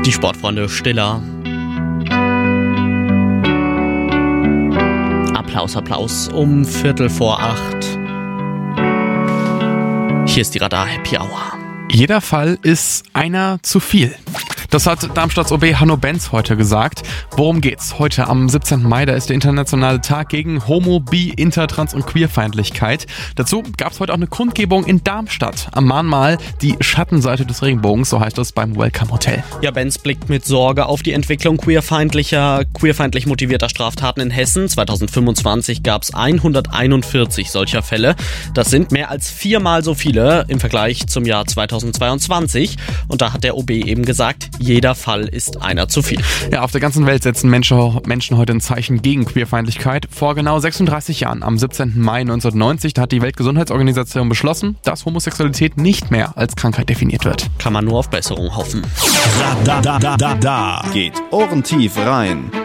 die Sportfreunde Stiller. Applaus um 7:45. Hier ist die Radar Happy Hour. Jeder Fall ist einer zu viel. Das hat Darmstadts OB Hanno Benz heute gesagt. Worum geht's? Heute am 17. Mai, da ist der internationale Tag gegen Homo-, Bi-, Inter-, Trans- und Queerfeindlichkeit. Dazu gab's heute auch eine Kundgebung in Darmstadt. Am Mahnmal die Schattenseite des Regenbogens, so heißt das beim Welcome Hotel. Ja, Benz blickt mit Sorge auf die Entwicklung queerfeindlich motivierter Straftaten in Hessen. 2025 gab's 141 solcher Fälle. Das sind mehr als 4-mal so viele im Vergleich zum Jahr 2022. Und da hat der OB eben gesagt, jeder Fall ist einer zu viel. Ja, auf der ganzen Welt setzen Menschen heute ein Zeichen gegen Queerfeindlichkeit. Vor genau 36 Jahren, am 17. Mai 1990, da hat die Weltgesundheitsorganisation beschlossen, dass Homosexualität nicht mehr als Krankheit definiert wird. Kann man nur auf Besserung hoffen. Da geht ohrentief rein.